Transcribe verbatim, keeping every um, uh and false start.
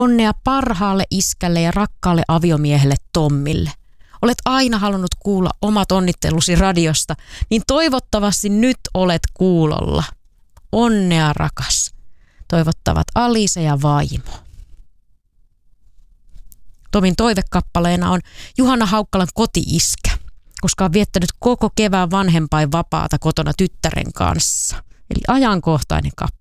Onnea parhaalle iskälle ja rakkaalle aviomiehelle Tommille. Olet aina halunnut kuulla omat onnittelusi radiosta, niin toivottavasti nyt olet kuulolla. Onnea rakas. Toivottavat Alisa ja vaimo. Tomin toivekappaleena on Juhana Haukkalan koti-iskä, koska on viettänyt koko kevään vanhempainvapaata kotona tyttären kanssa. Eli ajankohtainen kappale.